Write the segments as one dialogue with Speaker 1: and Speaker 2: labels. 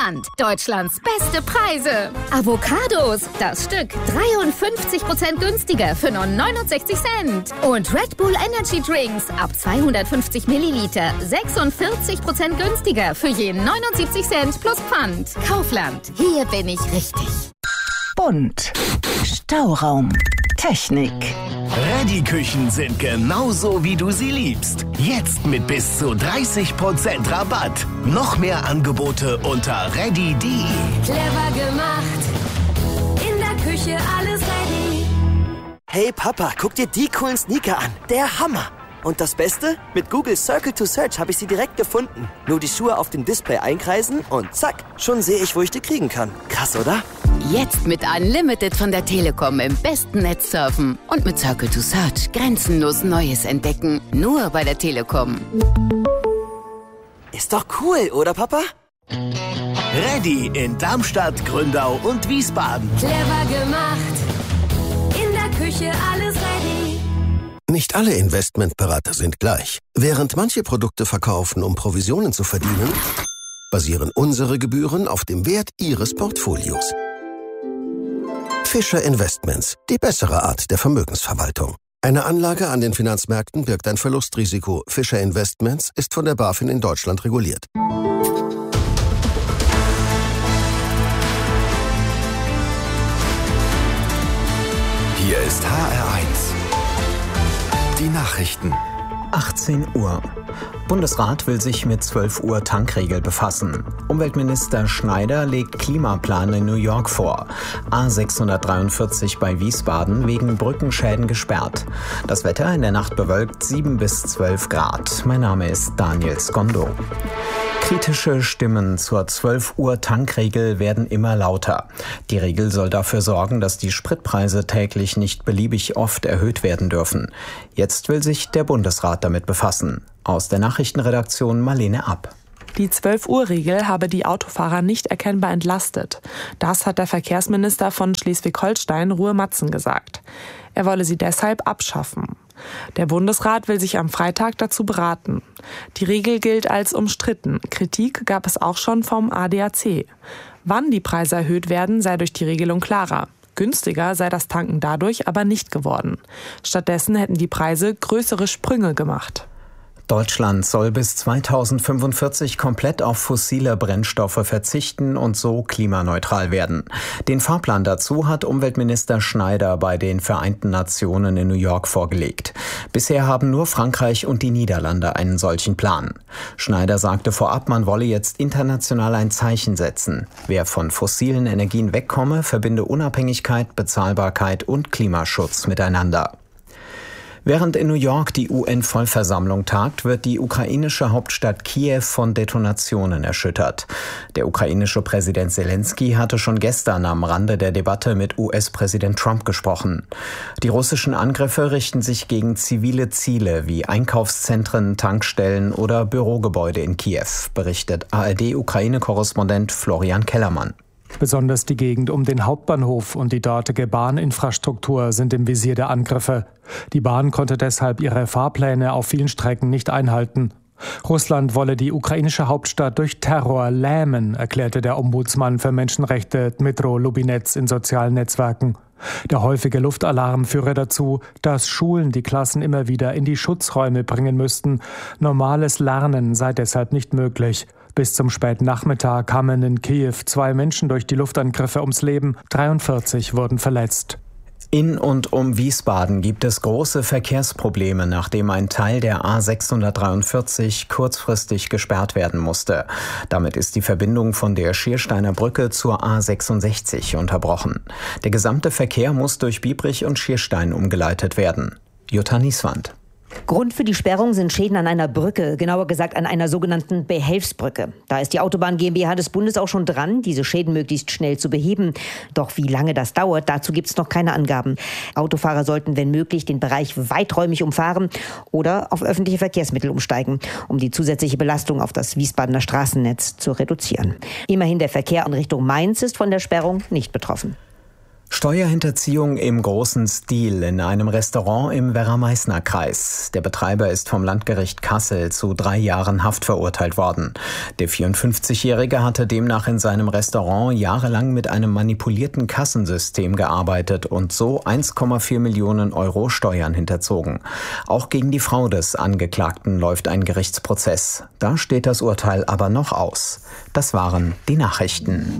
Speaker 1: Kaufland. Deutschlands beste Preise. Avocados, das Stück 53% günstiger für nur 69 Cent. Und Red Bull Energy Drinks ab 250 Milliliter 46% günstiger für je 79 Cent plus Pfand. Kaufland, hier bin ich richtig.
Speaker 2: Bunt. Stauraum. Technik.
Speaker 3: Reddy-Küchen sind genauso, wie du sie liebst. Jetzt mit bis zu 30% Rabatt. Noch mehr Angebote unter reddy.de.
Speaker 4: Clever gemacht. In der Küche alles ready.
Speaker 5: Hey Papa, guck dir die coolen Sneaker an. Der Hammer. Und das Beste? Mit Google Circle to Search habe ich sie direkt gefunden. Nur die Schuhe auf dem Display einkreisen und zack, schon sehe ich, wo ich die kriegen kann. Krass, oder?
Speaker 1: Jetzt mit Unlimited von der Telekom im besten Netz surfen und mit Circle to Search grenzenlos Neues entdecken. Nur bei der Telekom.
Speaker 5: Ist doch cool, oder Papa?
Speaker 3: Reddy in Darmstadt, Gründau und Wiesbaden.
Speaker 4: Clever gemacht. In der Küche alles ready.
Speaker 6: Nicht alle Investmentberater sind gleich. Während manche Produkte verkaufen, um Provisionen zu verdienen, basieren unsere Gebühren auf dem Wert Ihres Portfolios. Fischer Investments, die bessere Art der Vermögensverwaltung. Eine Anlage an den Finanzmärkten birgt ein Verlustrisiko. Fischer Investments ist von der BaFin in Deutschland reguliert.
Speaker 7: Hier ist HR1. Die Nachrichten.
Speaker 8: 18 Uhr. Bundesrat will sich mit 12 Uhr Tankregel befassen. Umweltminister Schneider legt Klimaplan in New York vor. A643 bei Wiesbaden wegen Brückenschäden gesperrt. Das Wetter in der Nacht bewölkt 7 bis 12 Grad. Mein Name ist Daniel Skondo. Kritische Stimmen zur 12 Uhr Tankregel werden immer lauter. Die Regel soll dafür sorgen, dass die Spritpreise täglich nicht beliebig oft erhöht werden dürfen. Jetzt will sich der Bundesrat damit befassen. Aus der Nachrichtenredaktion Marlene App.
Speaker 9: Die 12-Uhr-Regel habe die Autofahrer nicht erkennbar entlastet. Das hat der Verkehrsminister von Schleswig-Holstein, Ruhe Matzen, gesagt. Er wolle sie deshalb abschaffen. Der Bundesrat will sich am Freitag dazu beraten. Die Regel gilt als umstritten. Kritik gab es auch schon vom ADAC. Wann die Preise erhöht werden, sei durch die Regelung klarer. Günstiger sei das Tanken dadurch aber nicht geworden. Stattdessen hätten die Preise größere Sprünge gemacht.
Speaker 8: Deutschland soll bis 2045 komplett auf fossile Brennstoffe verzichten und so klimaneutral werden. Den Fahrplan dazu hat Umweltminister Schneider bei den Vereinten Nationen in New York vorgelegt. Bisher haben nur Frankreich und die Niederlande einen solchen Plan. Schneider sagte vorab, man wolle jetzt international ein Zeichen setzen. Wer von fossilen Energien wegkomme, verbinde Unabhängigkeit, Bezahlbarkeit und Klimaschutz miteinander. Während in New York die UN-Vollversammlung tagt, wird die ukrainische Hauptstadt Kiew von Detonationen erschüttert. Der ukrainische Präsident Selensky hatte schon gestern am Rande der Debatte mit US-Präsident Trump gesprochen. Die russischen Angriffe richten sich gegen zivile Ziele wie Einkaufszentren, Tankstellen oder Bürogebäude in Kiew, berichtet ARD-Ukraine-Korrespondent Florian Kellermann.
Speaker 10: Besonders die Gegend um den Hauptbahnhof und die dortige Bahninfrastruktur sind im Visier der Angriffe. Die Bahn konnte deshalb ihre Fahrpläne auf vielen Strecken nicht einhalten. Russland wolle die ukrainische Hauptstadt durch Terror lähmen, erklärte der Ombudsmann für Menschenrechte Dmytro Lubinets in sozialen Netzwerken. Der häufige Luftalarm führe dazu, dass Schulen die Klassen immer wieder in die Schutzräume bringen müssten. Normales Lernen sei deshalb nicht möglich. Bis zum späten Nachmittag kamen in Kiew 2 Menschen durch die Luftangriffe ums Leben, 43 wurden verletzt.
Speaker 8: In und um Wiesbaden gibt es große Verkehrsprobleme, nachdem ein Teil der A643 kurzfristig gesperrt werden musste. Damit ist die Verbindung von der Schiersteiner Brücke zur A66 unterbrochen. Der gesamte Verkehr muss durch Biebrich und Schierstein umgeleitet werden. Jutta Nieswand.
Speaker 11: Grund für die Sperrung sind Schäden an einer Brücke, genauer gesagt an einer sogenannten Behelfsbrücke. Da ist die Autobahn GmbH des Bundes auch schon dran, diese Schäden möglichst schnell zu beheben. Doch wie lange das dauert, dazu gibt es noch keine Angaben. Autofahrer sollten, wenn möglich, den Bereich weiträumig umfahren oder auf öffentliche Verkehrsmittel umsteigen, um die zusätzliche Belastung auf das Wiesbadener Straßennetz zu reduzieren. Immerhin der Verkehr in Richtung Mainz ist von der Sperrung nicht betroffen.
Speaker 8: Steuerhinterziehung im großen Stil in einem Restaurant im Werra-Meißner-Kreis. Der Betreiber ist vom Landgericht Kassel zu 3 Jahren Haft verurteilt worden. Der 54-Jährige hatte demnach in seinem Restaurant jahrelang mit einem manipulierten Kassensystem gearbeitet und so 1,4 Millionen Euro Steuern hinterzogen. Auch gegen die Frau des Angeklagten läuft ein Gerichtsprozess. Da steht das Urteil aber noch aus. Das waren die Nachrichten.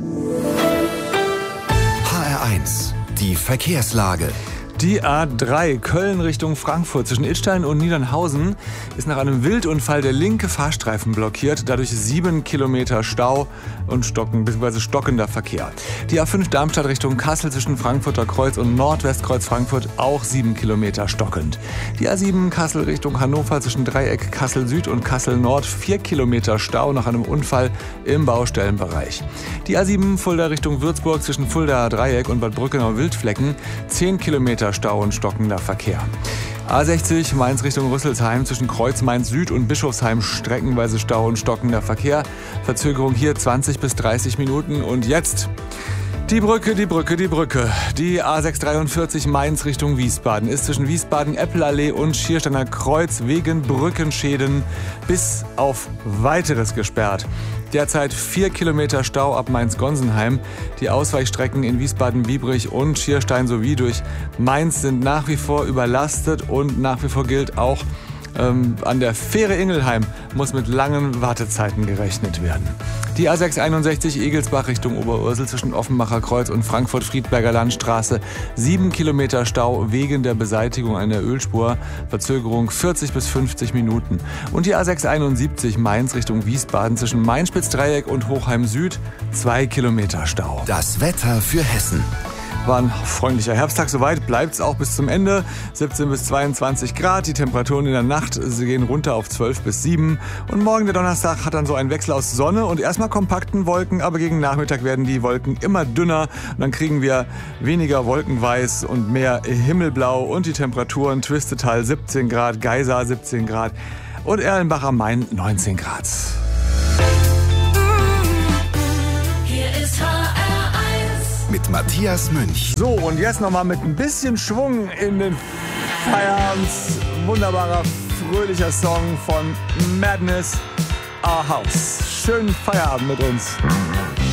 Speaker 7: HR1, die Verkehrslage.
Speaker 12: Die A3 Köln Richtung Frankfurt zwischen Idstein und Niedernhausen ist nach einem Wildunfall der linke Fahrstreifen blockiert, dadurch 7 Kilometer Stau und stockender Verkehr. Die A5 Darmstadt Richtung Kassel zwischen Frankfurter Kreuz und Nordwestkreuz Frankfurt auch 7 Kilometer stockend. Die A7 Kassel Richtung Hannover zwischen Dreieck Kassel Süd und Kassel Nord 4 Kilometer Stau nach einem Unfall im Baustellenbereich. Die A7 Fulda Richtung Würzburg zwischen Fulda Dreieck und Bad Brückenau Wildflecken 10 Kilometer Stau und stockender Verkehr. A60 Mainz Richtung Rüsselsheim zwischen Kreuz Mainz Süd und Bischofsheim streckenweise Stau und stockender Verkehr. Verzögerung hier 20 bis 30 Minuten. Und jetzt die Brücke. Die A643 Mainz Richtung Wiesbaden ist zwischen Wiesbaden-Eppelallee und Schiersteiner Kreuz wegen Brückenschäden bis auf Weiteres gesperrt. Derzeit 4 Kilometer Stau ab Mainz-Gonsenheim. Die Ausweichstrecken in Wiesbaden-Biebrich und Schierstein sowie durch Mainz sind nach wie vor überlastet und nach wie vor gilt auch, an der Fähre Ingelheim muss mit langen Wartezeiten gerechnet werden. Die A661 Egelsbach Richtung Oberursel zwischen Offenbacher Kreuz und Frankfurt-Friedberger Landstraße 7 Kilometer Stau wegen der Beseitigung einer Ölspur. Verzögerung 40 bis 50 Minuten. Und die A671 Mainz Richtung Wiesbaden zwischen Main-Spitz-Dreieck und Hochheim Süd 2 Kilometer Stau.
Speaker 7: Das Wetter für Hessen.
Speaker 12: War ein freundlicher Herbsttag, soweit bleibt es auch bis zum Ende. 17 bis 22 Grad, die Temperaturen in der Nacht gehen runter auf 12 bis 7. Und morgen, der Donnerstag, hat dann so einen Wechsel aus Sonne und erstmal kompakten Wolken, aber gegen Nachmittag werden die Wolken immer dünner. Und dann kriegen wir weniger Wolkenweiß und mehr Himmelblau und die Temperaturen Twistetal 17 Grad, Geisa 17 Grad und Erlenbach am Main 19 Grad.
Speaker 4: Hier ist
Speaker 7: mit Matthias Münch.
Speaker 12: So, und jetzt nochmal mit ein bisschen Schwung in den Feierabend. Wunderbarer, fröhlicher Song von Madness, Our House. Schönen Feierabend mit uns.